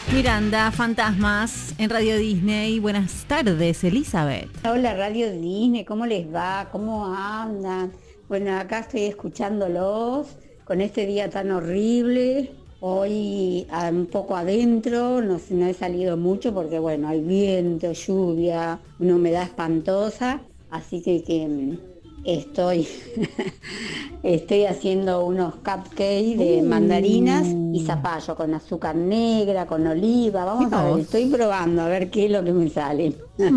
Miranda, Fantasmas, en Radio Disney. Buenas tardes, Elizabeth. Hola Radio Disney, ¿cómo les va? ¿Cómo andan? Bueno, acá estoy escuchándolos con este día tan horrible. Hoy un poco adentro, no he salido mucho porque bueno, hay viento, lluvia, una humedad espantosa, así que estoy estoy haciendo unos cupcakes de mandarinas y zapallo con azúcar negra, con oliva. Vamos a ver, estoy probando a ver qué es lo que me sale.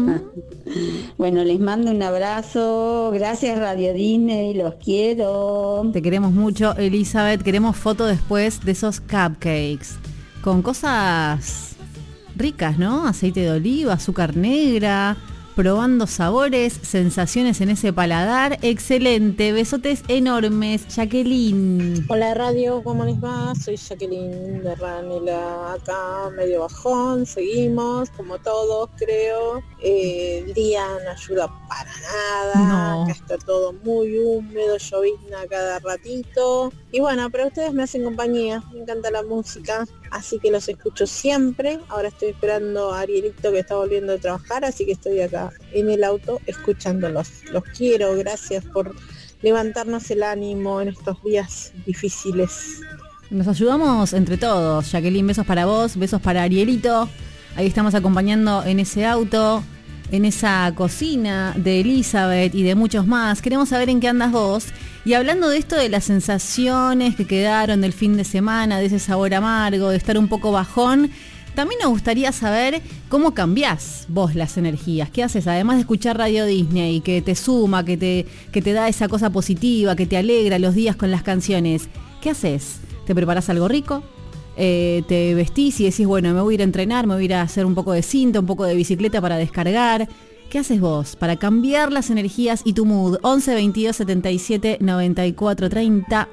Bueno, les mando un abrazo, gracias Radio Disney, los quiero. Te queremos mucho, Elizabeth. Queremos foto después de esos cupcakes con cosas ricas, ¿no? Aceite de oliva, azúcar negra, probando sabores, sensaciones en ese paladar. Excelente, besotes enormes, Jacqueline. Hola Radio, ¿cómo les va? Soy Jacqueline de Ranela, acá medio bajón, seguimos como todos creo. El día no ayuda para nada, acá está todo muy húmedo, llovizna cada ratito. Y bueno, pero ustedes me hacen compañía, me encanta la música, así que los escucho siempre. Ahora estoy esperando a Arielito que está volviendo a trabajar, así que estoy acá en el auto escuchándolos. Los quiero, gracias por levantarnos el ánimo en estos días difíciles. Nos ayudamos entre todos, Jacqueline, besos para vos, besos para Arielito. Ahí estamos acompañando en ese auto, en esa cocina de Elizabeth y de muchos más. Queremos saber en qué andas vos. Y hablando de esto de las sensaciones que quedaron del fin de semana, de ese sabor amargo, de estar un poco bajón, también nos gustaría saber cómo cambiás vos las energías. ¿Qué haces? Además de escuchar Radio Disney, que te suma, que te da esa cosa positiva, que te alegra los días con las canciones. ¿Qué haces? ¿Te preparás algo rico? Te vestís y decís, bueno, me voy a ir a entrenar, me voy a ir a hacer un poco de cinta, un poco de bicicleta para descargar. ¿Qué haces vos para cambiar las energías y tu mood? 11 22 77 94 30.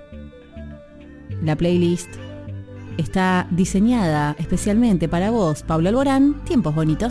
La playlist está diseñada especialmente para vos, Pablo Alborán, Tiempos Bonitos.